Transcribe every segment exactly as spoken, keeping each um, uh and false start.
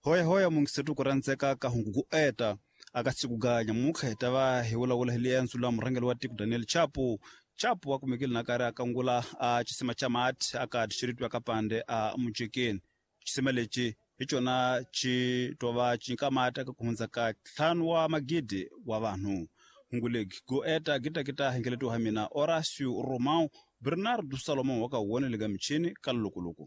hoya hoya mungisetu kurandzeka kahungu ku eta akatsikuganya mukheta va hiwulawula hiliyensu la murangeli wa tiko Daniel Chapo Chapo wakumekile nakari akangula a chisima cha mati akati chiritwa kapande a mujekeni chisima leci hichona chi tova chinkamata akakuhunza ka ntlhanu wa magidi wa vanhu ngulegi go eta gita gita hengeletu hamina Horacio Romão Bernardo Salomão waka wonelega michini kalukuluku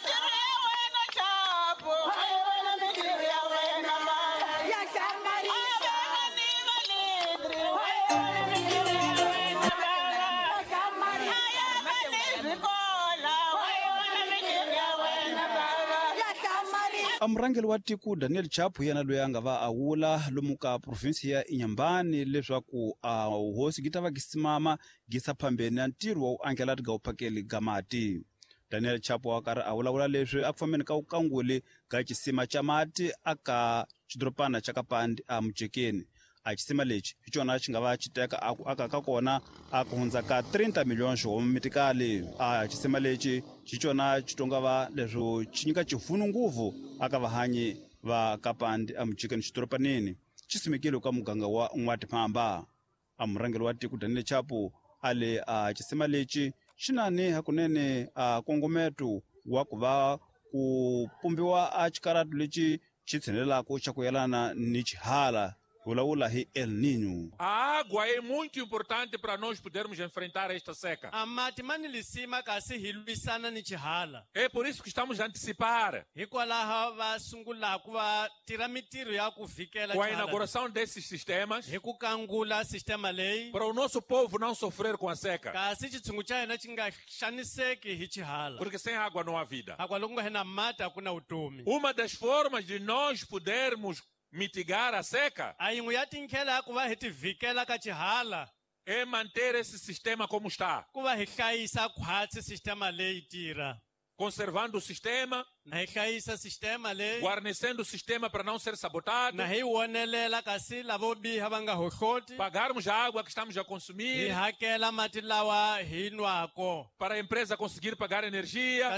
amurangeli wa tiko Daniel Chapo yana loyi a nga va a wula lomu ka provinsi ya Inhambane leswaku a hosi gita va gisimama gisa phambeni na ntirho wa u angela tiga uphakeli ga mati. Daniel Chapo wa karhi a wulawula leswi a ku fambeni ka ukanguli ka cisima ca mati aka xidoropana ca kapandi a mujekeni a cisima lexi hi xona xi nga va xi teka aka ka kona a ku hundza ka thirty million xihomu mitikali a cisima lexi xi xona xi tonga va leswo xi nyika xifuno nguvu aka vahanyi va kapandi a mujekeni xidoropaneni xi simekile ka muganga wa N'watiphamba a murangeli wa tiko Daniel Chapo ale a cisima lexi xinani hakunene a kongometo wa ku va ku pumbiwa a xikaratu lexi xi tshinelelaka xa ku yelana ni xihala Ula hi El Niño. A água é muito importante para nós podermos enfrentar esta seca. É por isso que estamos a antecipar. Com a inauguração desses sistemas, para o nosso povo não sofrer com a seca. Porque sem água não há vida. Uma das formas de nós podermos mitigar a seca é manter esse sistema como está, conservando o sistema, guarnecendo o sistema para não ser sabotado, pagarmos a água que estamos a consumir, para a empresa conseguir pagar energia,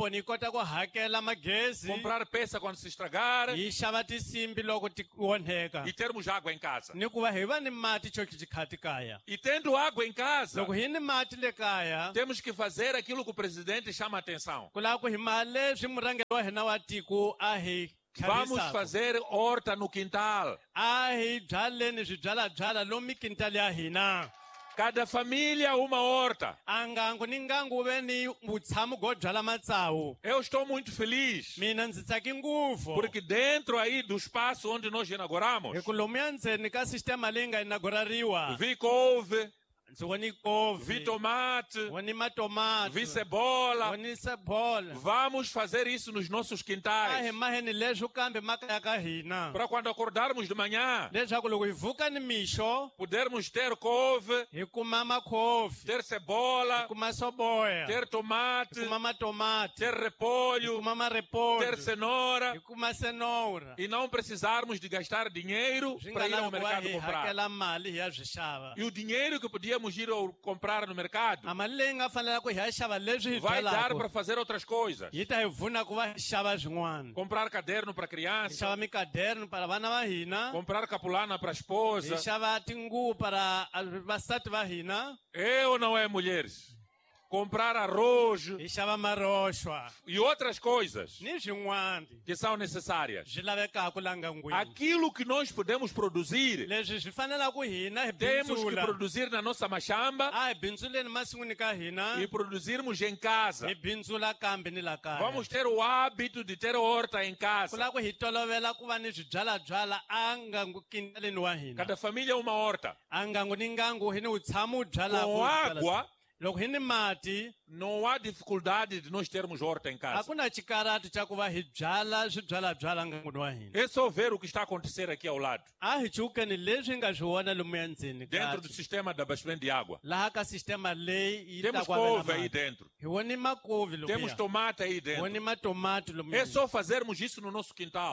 comprar peça quando se estragar e termos água em casa. E tendo água em casa, temos que fazer aquilo que o presidente chama a atenção. Vamos fazer horta no quintal. Cada família uma horta. Eu estou muito feliz. Porque dentro aí do espaço onde nós inauguramos, vi couve, vi tomate, vi cebola. Vamos fazer isso nos nossos quintais. Para quando acordarmos de manhã, podermos ter couve, ter cebola, ter tomate, ter repolho, ter cenoura, e não precisarmos de gastar dinheiro para ir ao mercado comprar. E o dinheiro que podíamos ir ao comprar no mercado vai dar para fazer outras coisas. Comprar caderno para criança, comprar capulana para a esposa. É ou não é, mulheres? Comprar arroz e outras coisas que são necessárias. Aquilo que nós podemos produzir, temos que produzir na nossa machamba e produzirmos em casa. Vamos ter o hábito de ter horta em casa. Cada família uma horta. Com água, não há dificuldade de nós termos horta em casa. É só ver o que está a acontecer aqui ao lado. Dentro do sistema de abastecimento de água. Temos couve aí dentro. Temos tomate aí dentro. É só fazermos isso no nosso quintal.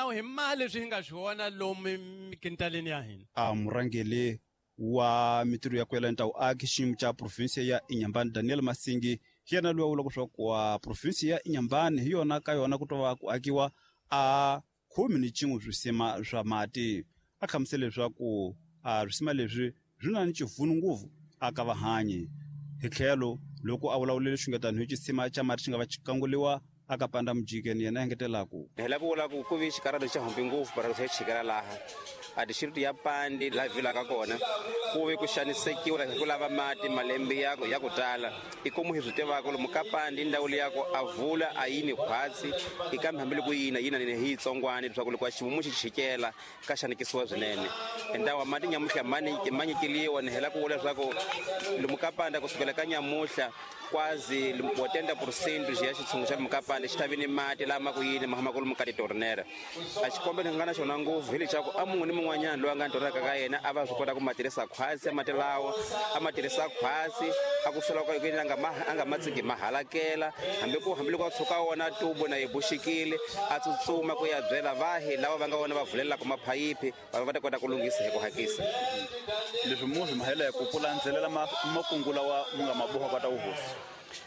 A murangeli wa mitiro ya kwela ntau aki ximu cha provinsia ya Inhambane Daniel Masingi hiena luwa ula kuswa kwa provinsia ya Inhambane hiyo na kayo na kutowa ku akiwa a khume ni cin'we swisima swa mati a hlamusele leswaku a swisima leswi swi na ni civunu nguvu aka vahanyi hi tlhelo loko a vulavulele xungetano hi cisima ca mati xi nga va cikanguliwa aka Panda Mujikeni yena engetelaku hela ku vula ku ku vi xikarhati xa humbi ngopfu para ku chikela laha a district ya Pandi la vilaka kona ku vi ku xanisekiwa ku lava mati malembe yako ya ku tala i komu hi swi tivaka lomu ka Pandi ndhawu liyako a vula a yini khwatsi i kambe hambi loko yina yina ni hi tsongwani leswaku loko ximumu xi chikela ka xanekisiwa swinene ndhawu wa mati nyamuhla mani manyikiliwa ni hela ku vula leswaku lomu ka Pandi kusukela ka nyamuhla quasi otenta percent ya xitshungu xa lomu ka Pandi xi tavini mati lama ku yini mahamakulu mu ka titornera a xikombelo ni nga na xona ngopfu hi leswaku a mun'we ni mun'wanyana loyi a nga ntoraka ka yena a va swi kota ku ma tirhisa khwasi mati lawa a ma tirhisa khwasi a ku sola ka yini a nga ma a nga matsiki mahalakela hambi ku hambi loko a tshuka wona tubo na yi buxikile a tsutsuma ku ya byela vahi lava va nga wona va vulela ku maphayiphi va va ta kota ku lunghisa hi ku hakisa leswi mu swi mahela ku kulandzelela makungula wa mu nga maboha ka ta uhosi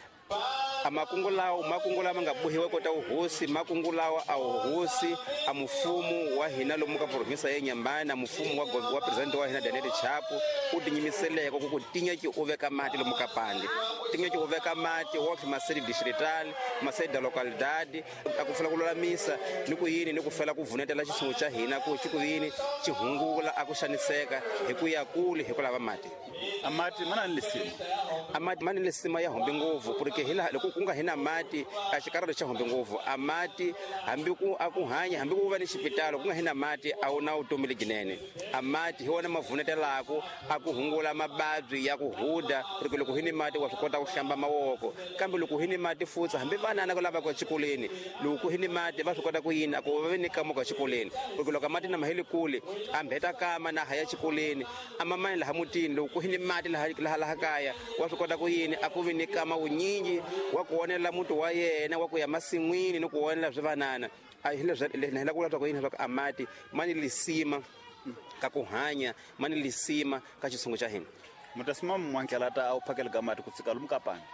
amakungulawo makungula ma nga bohiwe kota uhosi makungulawa a uhosi a mufumu wa hina lomu ka province ya Nyambani na mufumu wa wa president wa hina Daniel Chapo u tinyimiseleka ku ku tinya ki u veka mati lomu ka Pandi tinya ki u veka mati wa masedi distrital masedi localidade a ku fela ku lulamisa ni ku yini ni ku fela ku vunetela xisungu xa hina ku xi ku yini xi hungula a ku xaniseka hi ku ya kule hi ku lava mati amati mana lisima amati mani lisima ya humbi ngopfu porque hila loko ku nga hina mati a xikarhi xa humbi ngopfu amati hambi ku a ku hanya hambi ku va ni xipitalo ku nga hina mati a wu na vutomi lebyinene amati hi wona mavunetelako a ku hungula mababyi ya ku huda porque loko hini mati wa swi kota ku hlamba mavoko kambe loko hini mati futsa hambi vanana ku lava ku xikoleni loko hini mati va swi kota ku yini a ku va ni kama ku xikoleni porque loko mati na maheli kule a mbheta kama na haya xikoleni a mamani laha mutini loko hini mati laha laha kaya wa swi kota ku yini a ku vi ni kama wunyingi wa ku onela muti wa yena wa ku ya masin'wini ni ku onela swivanana a hi leswi hela ku vula swa ku yini swa ku amati mani lisima ka ku hanya mani lisima ka xisungu xa hina mutasima mwankela ta u phakela ka mati ku tsika lomu ka Pandi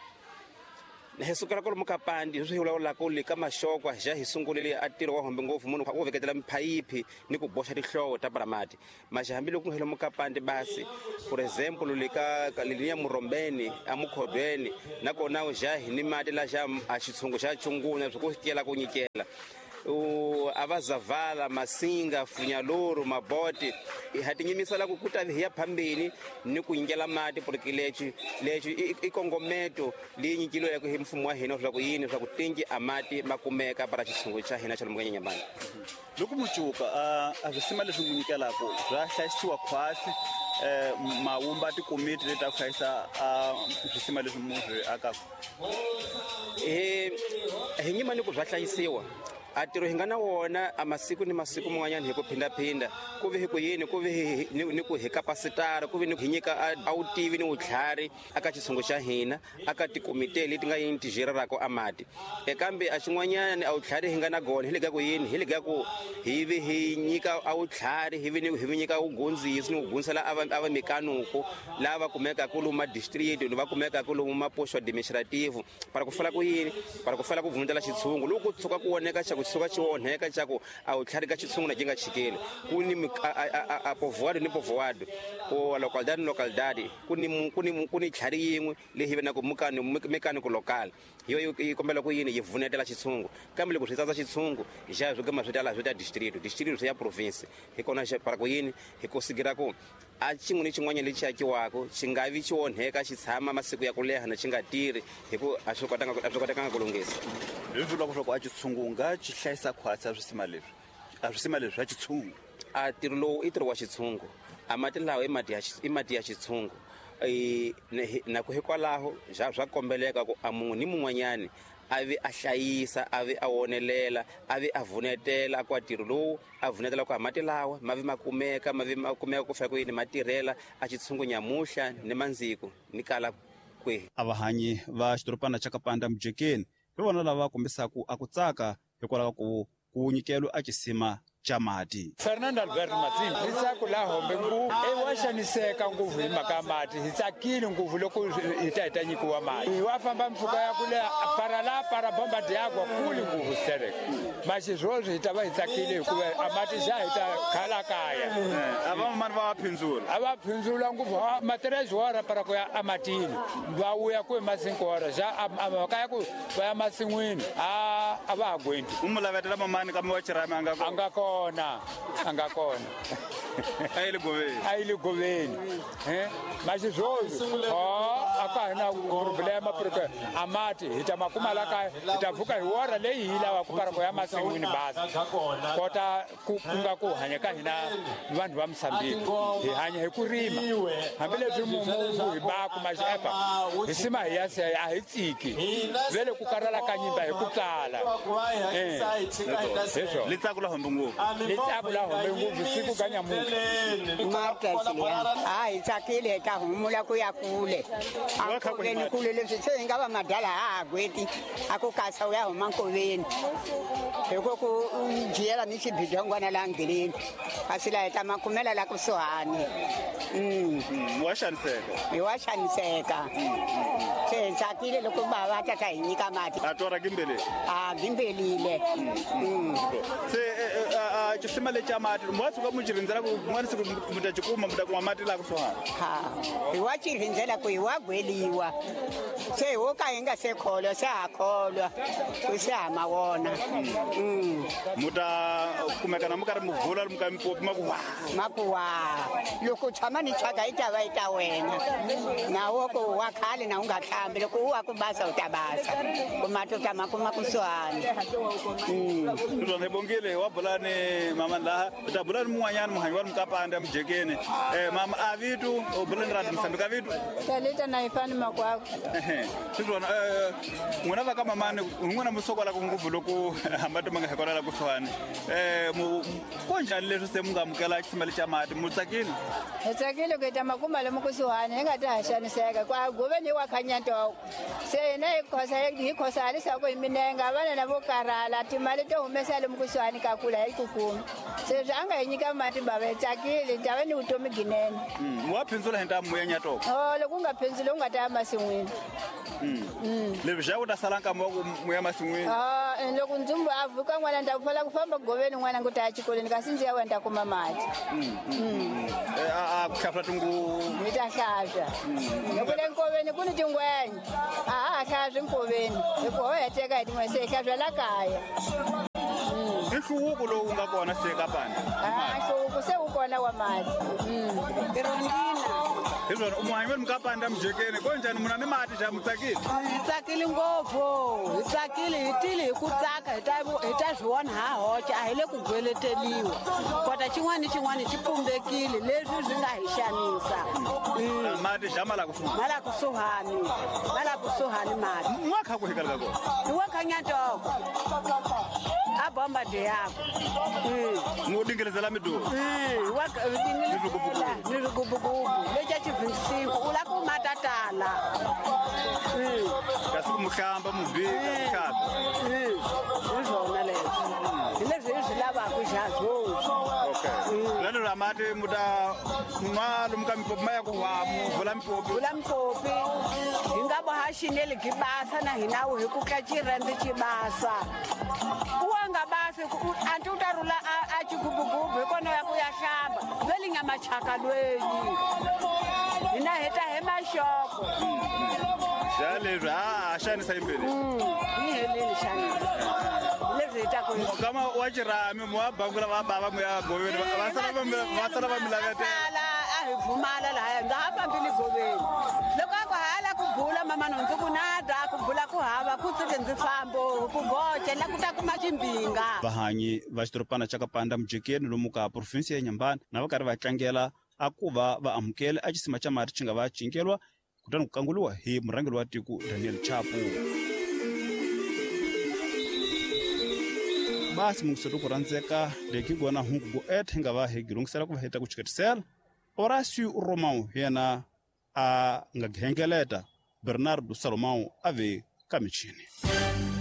he sukela ko lomu ka Pandi swi vulavula ku le ka maxoko ja hi sungulile a tiro wa humbi ngopfu munhu u veketela miphayiphi ni ku boxa tihlowo ta paramati maxa hambi loko ngelo mu ka Pandi basi for example le ka linia Murombeni a Mukhodweni na kona u ja hi ni mati la xa a xitshungu xa Chunguna swi ku tikela ku nyikela u avazavala masinga funyaloro maboti hatinyimisela ku kutavi ya phambeni ni ku nyingela mati porque lechi lechi ikongometo li nyikilo ya ku hi mfumo wa hina swa ku yini swa ku tingi amati makumeka para xisungu xa hina xa lomu Nyambani loko mucuka a swisima leswi mu nyikelako swa hlayisiwa khwasi eh mawumba ti committee leta ku hlayisa a swisima leswi mu swi aka eh hi nyima ni ku swa hlayisiwa a tiro hi nga na wona a masiku ni masiku man'wanyana hi ku phindaphinda ku vi hi ku yini ku vi ni ku hi kapasitara ku vi ni ku nyika a wu tivi ni vutlhari aka xisungu xa hina aka tikomite leti nga yini tijererako a mati ekambe a xin'wanyana a vutlhari hi nga na gona hi le ka ku yini hi le ka ku hi vi hi nyika a vutlhari hi vi ni hi vi nyika vugondzisi ni ku gondzisela a va a va mekanuko lava kumekaka lomu ma district ni va kumekaka lomu maposho administrative para ku fela ku yini para ku fela ku vunetela xitshungu loko ku tshuka ku oneka xa suka chioneka chako a utlhari ka xitshungu na jinga chikele kuni a povoado ni povoado o localidade ni localidade kuni kuni kuni tlhari yin'we leyi venaka mukani mekanico local yo ikombela ku yini yi vunetela xitshungu kambe loko swi tsatsa xitshungu hi xa swi kama swi tala swi ta district district swi ya province hi kona xa para ku yini hi ku sigira ku a xin'we ni xin'wanyana lexi akiwako xi nga vi xi onheka xi tshama masiku ya ku leha na xi nga tirhi hi ku a swi kotanga a swi kotanga ku lunghisa leswi vulaka swa ku a xitshungu nga xi hlayisa khwatsi a swisima leswi a swisima leswi a xitshungu a tiro lowu i tiro wa xitshungu a mati lawa i mati ya i mati ya xitshungu i na ku hikwalaho ja swa kombeleka ku a munhu ni mun'wanyani a vi a hlayisa a vi a wonelela a vi a vunetela kwa tiro lowu a vunetela ku mati lawa ma vi makumeka ma vi makumeka ku fika ku yini matirhela a xitshungu nyamuhla ni mandziko ni kala kwe a vahanyi va xitoropana xa ka Panda Mujekeni hi vona lava kombisaka a ku tsaka hikwalaho ku ku nyikelo a xisima chamati. Fernando Alberto Matsimba hisakula hombe ngu ewashaniseka nguvu imakamati hisakili nguvu loku itaita nyikuwa mati wafamba mfuka ya kule parala para bomba diagwa kuli nguvu sereka mashi zozo hitaba hisakili kuwe amati sha hita kala kaya aba mani baphinzula abaphinzula nguvu materezo ora para kwa amatini bawuya kwe masinko ora sha amakaya ku kwa masingwini a abagwendi umulavetela mamani kama wachirama angako angakona angakona ayile goveni ayile goveni eh mashi zozo oh akana problema porque amati hitamakuma kaya itavuka iwora lehila wakupara kwa masingwini basi kota kunga ku hanyaka hina vanhu va Msambiki hi hanya hi kurima hambile zimumungu ibaku mashepa isima yase ahitsiki vele kukarala kanyimba hi kutsala eh eso litsakula hombe nguvu litsakula hombe nguvu siku kanyamuka matasile hayi tsakile ta humula ku yakule akukeni kule leswi tsenga va madala ha gweti akukasa uya huma nkoveni hiko ku jiyela ni xibidongwana la ngilini asila eta makumela la kusuhani mm washaniseka iwashaniseka se tsakile loko baba tata hinyika mati atora gimbele ah gimbelile mm se a chisima le chamati mwatsu ka muchirinzela ku mwana siku mutachikuma mutakuma mati la kusuhani ha iwachirinzela ku iwagweliwa se woka inga se kholo se akholwa kusama wona mm muta kumekana mukari muvula mukampopi makuwa makuwa loko tshama ni chaka itava ita wena nawo ko wakhale na ungahlambi loko uwa kubasa utabasa kumato tama kuma kuswani mm ndo nebongile wabulane mama la utabulane muwanyana muhanyi wa mkapanda mjekene eh mama avitu obulane rad msambika vitu kaleta na ifani makwako eh ndo eh mwana kama mane ngona musokola kunguvu loko ambato mangahekola la kuswani eh mu konjani leswo se mungamukela chisimali cha mati mutsakini tsakile kweta makuma le mukusuhani engati hashaniseka kwa gove ni wakhanya ntoko se ne ikhosa ikhosa alisa ko iminenga abana nabo karala timali to humesa le mukusuhani kakula ikukumi se zanga yinyika mati baba tsakile ndawe ni utomi ginene mm waphinzula henda muyenya toko oh lokungaphenzile ungata masingwini mm mm le bja utasalanka muya masingwini ah lokhu ndzumbu avuka ngwana ndakuphala kufamba goveni ngwana nguti achikoleni kasinzi yawe ndakuma mati mm mm eh a kuhlapha tungu mitahlahla lokule nkoveni kuni tingwenya ah ahlahla nkoveni iko yateka itimwe se hlahla la kaya ihluko lo ungakona se kapani ah hluko se ukona wa mati mm Irondina izona umuhanyi mkapanda mjekene konjani muna ni mati ja mutsakile itsakile ngopfu itsakile hitile hikutsaka hitavu hitazviona ha hocha ahile kugweleteliwa kota chin'wani chin'wani chipumbekile leswi swi nga hi xanisa mati jama la kusuhani mala kusuhani mala kusuhani mati mwakha ku hikalaka ko iwakhanya toko abomba de yako ngudingelezela midu wadingelezela nirigubugubu lecha chivingisiko ula kumatatala kasi kumuhlamba mubika khaba izona lezo ilezi izilaba kujazo okay lana ramati muta malo mkampopi maya kuhamu vula mpopi vula mpopi ingabo hashinele gibasa na hinawo hikukachira ndi chibasa uwanga basi anti utarula achigubugubu kona yakuyahlamba veli ngamachaka lwenyi ina heta hema shoko jale ah shanisa imbele ni helini shanisa lezita ko kama wachirami mwabangula baba muya goveni basala bamila basala bamila vete ala ahivumala la ngapha mbili goveni loko akwahala kubhula mama nonke kunada kubhula kuhava kutsike ndzifambo kugoje la kutakuma chimbinga vahanyi va xitoropana xa kapanda mujekeni lomu ka provinsi ya Nyambani na va karhi va tlangela a ku va va amukele a xisima xa mati xi nga va cinkelwa kutani ku kanguliwa hi murhangeli wa tiko Daniel Chapo basi munguseto ku randzeka leki gona hungu go et nga va he gilungisela ku va heta ku chiketisela Horacio Romão yena a nga ghengeleta Bernardo Salomão ave ka michini